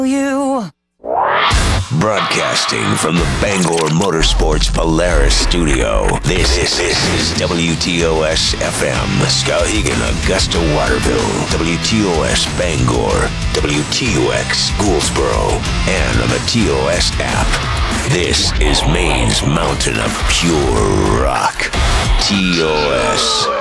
You. Broadcasting from the Bangor Motorsports Polaris studio, this is WTOS FM, Skowhegan, Augusta, Waterville, WTOS Bangor, WTUX Gouldsboro, and on the TOS app. This is Maine's mountain of pure rock. TOS.